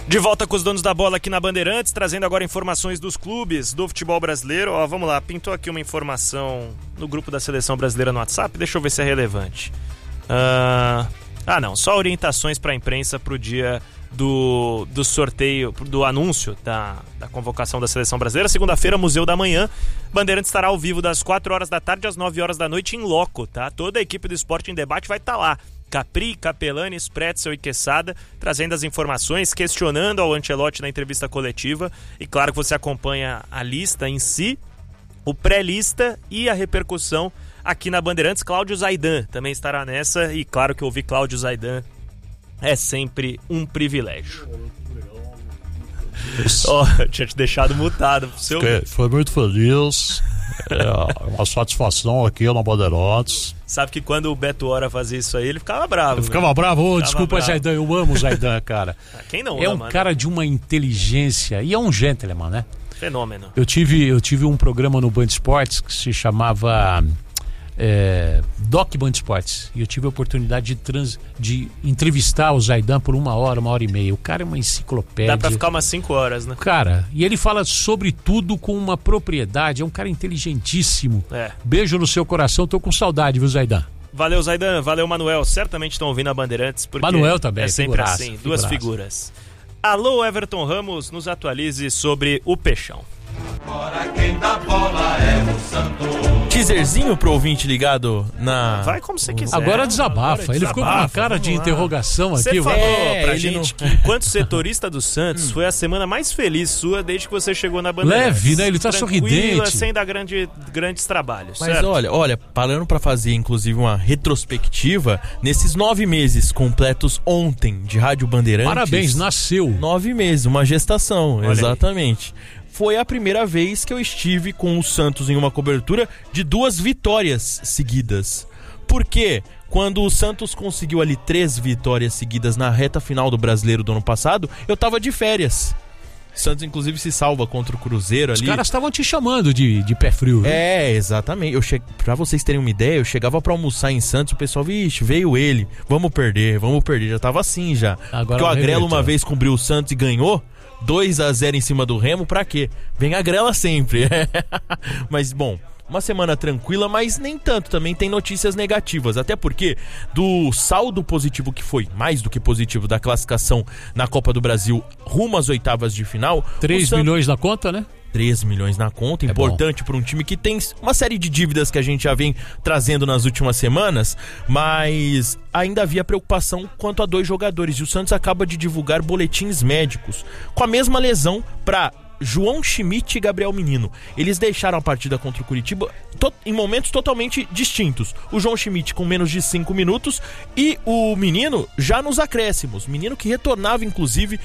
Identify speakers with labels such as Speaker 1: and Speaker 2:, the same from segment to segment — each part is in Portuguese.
Speaker 1: De volta com os donos da bola aqui na Bandeirantes, trazendo agora informações dos clubes do futebol brasileiro. Ó, vamos lá, pintou aqui uma informação no grupo da Seleção Brasileira no WhatsApp, deixa eu ver se é relevante. Não, só orientações para a imprensa para o dia do sorteio, do anúncio da convocação da Seleção Brasileira. Segunda-feira, Museu da Manhã. Bandeirantes estará ao vivo das 4 horas da tarde às 9 horas da noite em loco, tá? Toda a equipe do Esporte em Debate vai estar lá. Capri, Capelani, Spretzel e Quesada, trazendo as informações, questionando ao Ancelotti na entrevista coletiva. E claro que você acompanha a lista em si, o pré-lista e a repercussão aqui na Bandeirantes. Cláudio Zaidan também estará nessa. E claro que ouvir Cláudio Zaidan é sempre um privilégio. Tinha te deixado mutado.
Speaker 2: Foi muito feliz. É uma satisfação aqui na Bandeirantes.
Speaker 1: Sabe que quando o Beto Hora fazia isso aí, ele ficava bravo.
Speaker 2: Ficava bravo? Desculpa, Zaidan, eu amo o Zaidan, cara.
Speaker 1: Quem não
Speaker 2: é
Speaker 1: ama,
Speaker 2: um cara, né? De uma inteligência e é um gentleman, né?
Speaker 1: Fenômeno.
Speaker 2: Eu tive um programa no Band Esportes que se chamava Doc Band Esportes, e eu tive a oportunidade de entrevistar o Zaidan por 1 hora, 1h30. O cara é uma enciclopédia.
Speaker 1: Dá pra ficar umas 5 horas, né?
Speaker 2: Cara, e ele fala sobre tudo com uma propriedade. É um cara inteligentíssimo. Beijo no seu coração, tô com saudade, viu, Zaidan?
Speaker 1: Valeu, Zaidan, valeu, Manuel. Certamente estão ouvindo a Bandeirantes, porque
Speaker 2: Manuel também,
Speaker 1: é sempre assim, duas figuras. Alô, Everton Ramos, nos atualize sobre o Peixão.
Speaker 3: Agora quem dá bola é o Santos.
Speaker 4: Teaserzinho pro ouvinte ligado na...
Speaker 1: Vai como você quiser.
Speaker 2: Agora desabafa. Ele ficou com uma cara de interrogação aqui.
Speaker 1: Você falou pra gente que, enquanto setorista do Santos, foi a semana mais feliz sua desde que você chegou na Bandeirantes.
Speaker 2: Leve, né? Ele tá sorridente.
Speaker 1: Sem dar grandes trabalhos.
Speaker 4: Mas
Speaker 1: certo?
Speaker 4: olha, parando pra fazer inclusive uma retrospectiva, nesses 9 meses completos ontem de Rádio Bandeirantes...
Speaker 2: Parabéns, nasceu.
Speaker 4: 9 meses, uma gestação,
Speaker 1: olha
Speaker 4: exatamente. Aí. Foi a primeira vez que eu estive com o Santos em uma cobertura de 2 vitórias seguidas. Porque quando o Santos conseguiu ali 3 vitórias seguidas na reta final do Brasileiro do ano passado, eu tava de férias. O Santos inclusive se salva contra o Cruzeiro ali.
Speaker 2: Os caras estavam te chamando de pé frio, viu?
Speaker 4: Exatamente. Pra vocês terem uma ideia, eu chegava pra almoçar em Santos, o pessoal, vixe, veio ele, vamos perder. Já tava assim já.
Speaker 2: Agora
Speaker 4: porque o Agrelo uma vez cobriu o Santos e ganhou 2-0 em cima do Remo, pra quê? Vem a grela sempre. Mas, bom, uma semana tranquila, mas nem tanto, também tem notícias negativas, até porque do saldo positivo que foi, mais do que positivo, da classificação na Copa do Brasil rumo às oitavas de final...
Speaker 2: 3 milhões na conta, né?
Speaker 4: 3 milhões na conta, importante para um time que tem uma série de dívidas que a gente já vem trazendo nas últimas semanas, mas ainda havia preocupação quanto a 2 jogadores, e o Santos acaba de divulgar boletins médicos com a mesma lesão para João Schmidt e Gabriel Menino. Eles deixaram a partida contra o Curitiba em momentos totalmente distintos. O João Schmidt com menos de 5 minutos e o Menino já nos acréscimos. Menino que retornava inclusive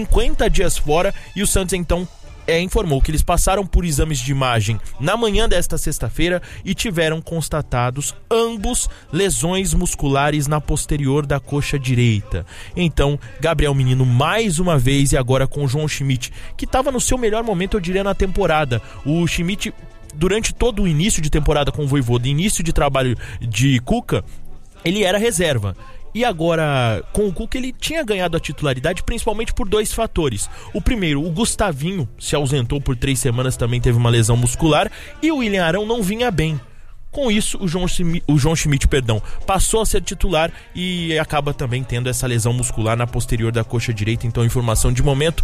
Speaker 4: 50 dias fora, e o Santos então informou que eles passaram por exames de imagem na manhã desta sexta-feira e tiveram constatados ambos lesões musculares na posterior da coxa direita. Então, Gabriel Menino mais uma vez, e agora com o João Schmidt, que estava no seu melhor momento, eu diria, na temporada. O Schmidt, durante todo o início de temporada com o Vojvoda, início de trabalho de Cuca, ele era reserva. E agora, com o Cuca, ele tinha ganhado a titularidade principalmente por 2 fatores. O primeiro, o Gustavinho se ausentou por 3 semanas, também teve uma lesão muscular, e o William Arão não vinha bem. Com isso, o João Schmidt, passou a ser titular e acaba também tendo essa lesão muscular na posterior da coxa direita. Então, informação de momento,